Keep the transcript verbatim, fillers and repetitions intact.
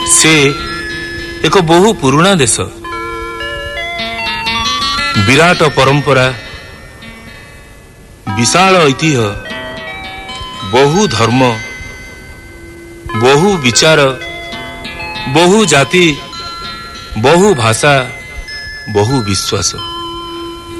ସେ ଏକ ବହୁ ପୁରୁଣା ଦେଶ। ବିରାଟ ପରମ୍ପରା, ବିଶାଳ ଐତିହ୍ୟ, ବହୁ ଧର୍ମ, ବହୁ ବିଚାର, ବହୁ ଜାତି, ବହୁ ଭାଷା, ବହୁ ବିଶ୍ୱାସ।